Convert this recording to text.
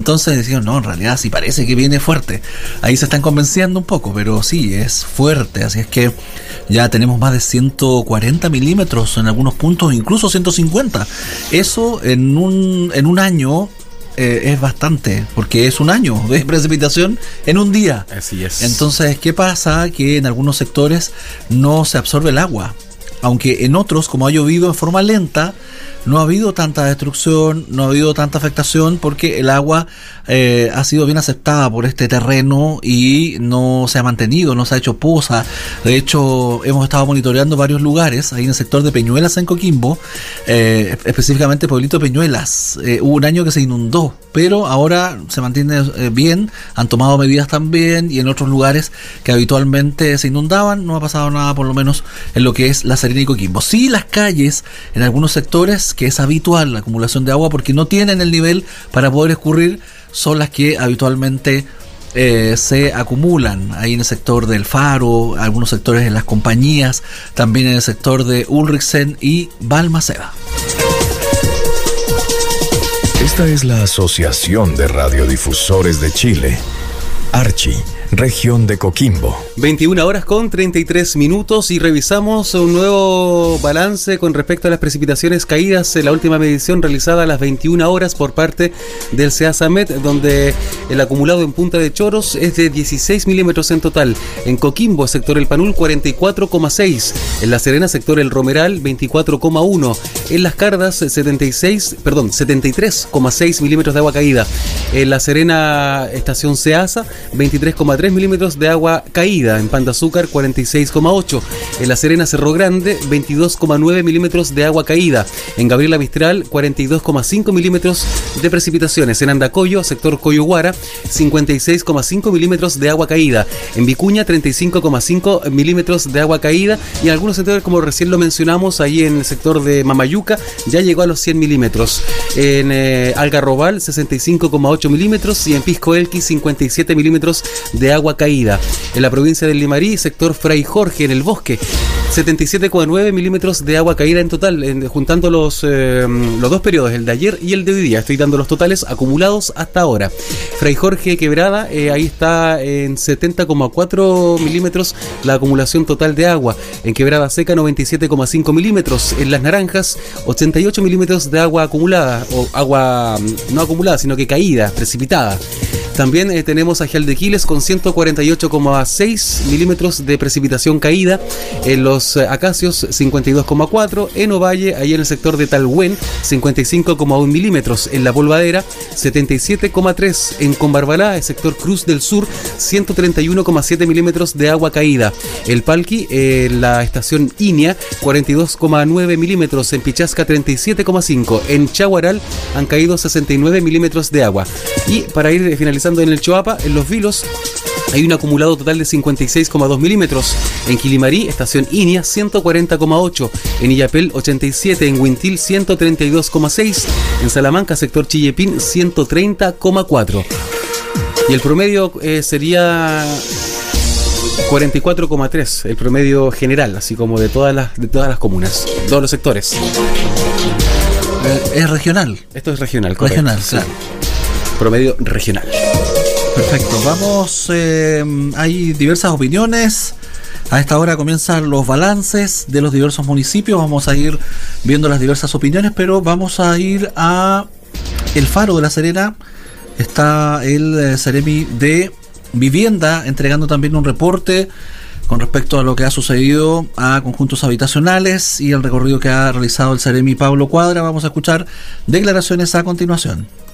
Entonces decían, no, en realidad sí parece que viene fuerte. Ahí se están convenciendo un poco, pero sí, es fuerte. Así es que ya tenemos más de 140 milímetros en algunos puntos, incluso 150. Eso en un año es bastante, porque es un año de precipitación en un día. Así es. Entonces, ¿qué pasa? Que en algunos sectores no se absorbe el agua, aunque en otros, como ha llovido en forma lenta, no ha habido tanta destrucción, no ha habido tanta afectación, porque el agua ha sido bien aceptada por este terreno y no se ha mantenido, no se ha hecho poza. De hecho, hemos estado monitoreando varios lugares, ahí en el sector de Peñuelas en Coquimbo, específicamente Pueblito Peñuelas. Hubo un año que se inundó, pero ahora se mantiene bien, han tomado medidas también, y en otros lugares que habitualmente se inundaban no ha pasado nada, por lo menos en lo que es La Serena y Coquimbo. Sí, las calles en algunos sectores, que es habitual la acumulación de agua porque no tienen el nivel para poder escurrir, son las que habitualmente se acumulan ahí en el sector del Faro, algunos sectores en las compañías, también en el sector de Ulrichsen y Balmaceda. Esta es la Asociación de Radiodifusores de Chile, Archi, región de Coquimbo. 21 horas con 33 minutos y revisamos un nuevo balance con respecto a las precipitaciones caídas en la última medición realizada a las 21 horas por parte del SEASAMET, donde el acumulado en Punta de Choros es de 16 milímetros en total. En Coquimbo, sector El Panul, 44,6. En La Serena, sector El Romeral, 24,1. En Las Cardas, 73,6 milímetros de agua caída. En La Serena, estación SEASA, 23,3 milímetros de agua caída. En Pan de Azúcar, 46,8. En La Serena, Cerro Grande, 22,9 milímetros de agua caída. En Gabriela Mistral, 42,5 milímetros de precipitaciones. En Andacoyo, sector Coyohuara, 56,5 milímetros de agua caída. En Vicuña, 35,5 milímetros de agua caída. Y en algunos sectores, como recién lo mencionamos, ahí en el sector de Mamayuca, ya llegó a los 100 milímetros. En Algarrobal, 65,8 milímetros. Y en Pisco Elqui, 57 milímetros de agua caída. En la provincia del Limarí, sector Fray Jorge, en el Bosque, 77,9 milímetros de agua caída en total, juntando los dos periodos, el de ayer y el de hoy día. Estoy dando los totales acumulados hasta ahora. Fray Jorge Quebrada, ahí está en 70,4 milímetros la acumulación total de agua. En Quebrada Seca, 97,5 milímetros. En Las Naranjas, 88 milímetros de agua acumulada, o agua no acumulada, sino que caída, precipitada. También tenemos a Gial de Giles con 148,6 milímetros de precipitación caída. En Los Acacios, 52,4. En Ovalle, ahí en el sector de Talhuén, 55,1 milímetros. En La Polvadera, 77,3. En Combarbalá, el sector Cruz del Sur, 131,7 milímetros de agua caída. El Palqui, la estación Inia, 42,9 milímetros. En Pichasca, 37,5. En Chaguaral han caído 69 milímetros de agua. Y para ir finalizando en el Choapa, en Los Vilos, hay un acumulado total de 56,2 milímetros. En Quilimarí, estación Inia, 140,8. En Illapel, 87. En Huintil, 132,6. En Salamanca, sector Chillepín, 130,4. Y el promedio sería 44,3, el promedio general, así como de todas las comunas, todos los sectores. Es regional. Esto es regional, correcto. Regional, claro. Sí. Promedio regional. Perfecto, vamos, hay diversas opiniones. A esta hora comienzan los balances de los diversos municipios. Vamos a ir viendo las diversas opiniones, pero vamos a ir a El Faro de La Serena. Está el Ceremi de Vivienda entregando también un reporte con respecto a lo que ha sucedido a conjuntos habitacionales y el recorrido que ha realizado el Ceremi Pablo Cuadra. Vamos a escuchar declaraciones a continuación.